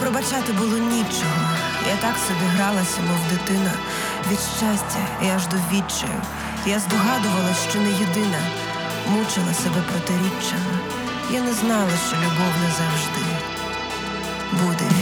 Пробачати було нічого. Я так собі гралася, мов дитина. Від щастя і аж до відчаю. Я здогадувалась, що не єдина. Мучила себе протиріччями. Я не знала, що любов не завжди буде.